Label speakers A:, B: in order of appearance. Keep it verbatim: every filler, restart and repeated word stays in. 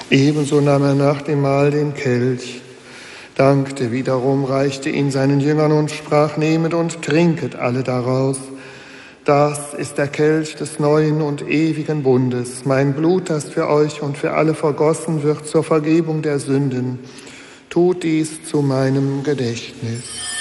A: Ebenso nahm er nach dem Mahl den Kelch, dankte wiederum, reichte ihn seinen Jüngern und sprach: Nehmet und trinket alle daraus. Das ist der Kelch des neuen und ewigen Bundes, mein Blut, das für euch und für alle vergossen wird zur Vergebung der Sünden. Tut dies zu meinem Gedächtnis.